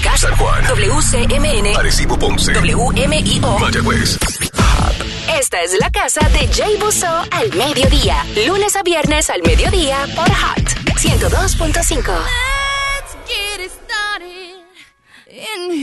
Moca, San Juan, WCMN, Arecibo, Ponce, WMIO, Mayagüez. Esta es la casa de Jay Busso al mediodía. Lunes a viernes al mediodía por Hot 102.5. Let's get it started in